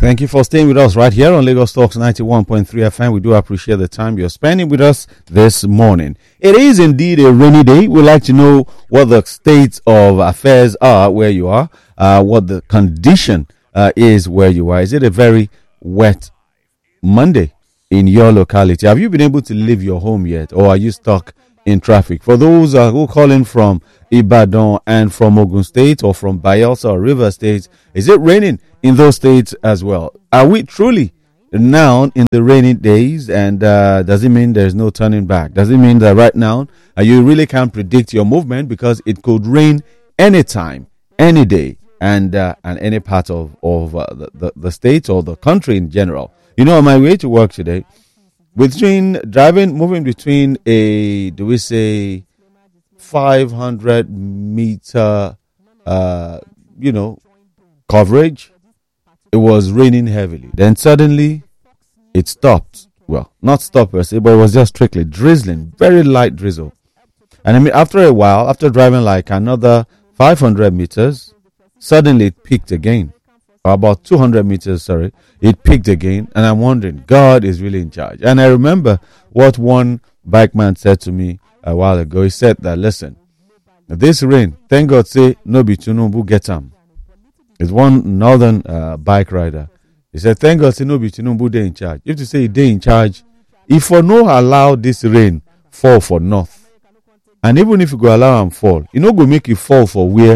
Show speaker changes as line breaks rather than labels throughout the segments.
Thank you for staying with us right here on Lagos Talks 91.3 FM. We do appreciate the time you're spending with us this morning. It is indeed a rainy day. We'd like to know what the state of affairs are where you are, what the condition is where you are. Is it a very wet Monday in your locality? Have you been able to leave your home yet, or are you stuck in traffic? For those who call in from Ibadan and from Ogun State or from Bayelsa or River State, is it raining in those states as well? Are we truly now in the rainy days, and does it mean there's no turning back? Does it mean that right now you really can't predict your movement because it could rain anytime, any day, and any part of the state or the country in general? You know, on my way to work today, moving between a, do we say, 500 meter, coverage, it was raining heavily. Then suddenly it stopped. Well, not stopped per se, but it was just strictly drizzling, very light drizzle. And I mean, after a while, after driving like another 500 meters, suddenly it peaked again. Or about 200 meters, it peaked again. And I'm wondering, God is really in charge. And I remember what one bike man said to me a while ago. He said that, listen, this rain, thank God say, no be Tinubu get am. It's one northern bike rider. He said, thank God say, no be Tinubu dey in charge. You have to say they in charge. If for no allow this rain fall for north, and even if you go allow them fall, it no go make you fall for where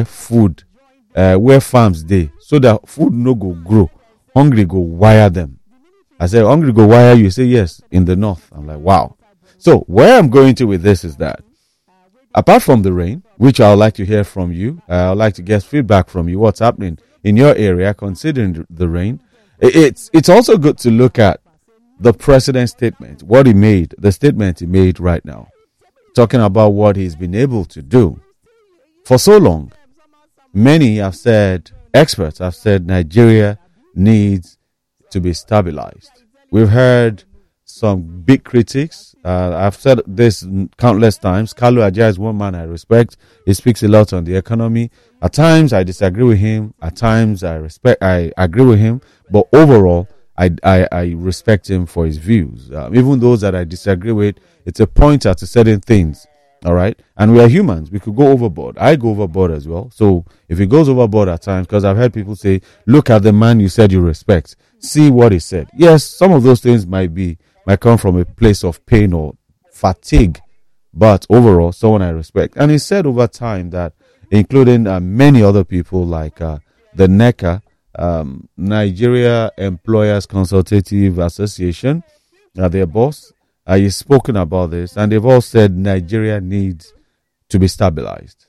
farms dey, so that food no go grow. Hungry go wire them. I said, hungry go wire you? Say yes, in the north. I'm like, wow. So where I'm going to with this is that, apart from the rain, which I would like to hear from you, I would like to get feedback from you, what's happening in your area considering the rain. It's also good to look at the president's statement, what he made, the statement he made right now, talking about what he's been able to do. For so long, many have said, experts have said, Nigeria needs to be stabilized. We've heard some big critics. I've said this countless times. Kalu Aja is one man I respect. He speaks a lot on the economy. At times I disagree with him. At times I agree with him. But overall, I respect him for his views. Even those that I disagree with, it's a pointer to certain things. All right. And we are humans. We could go overboard. I go overboard as well. So if he goes overboard at times, because I've heard people say, look at the man you said you respect. See what he said. Yes, some of those things might come from a place of pain or fatigue, but overall, someone I respect. And he said over time that, including many other people like the NECA, Nigeria Employers Consultative Association, their boss, he's spoken about this, and they've all said Nigeria needs to be stabilized.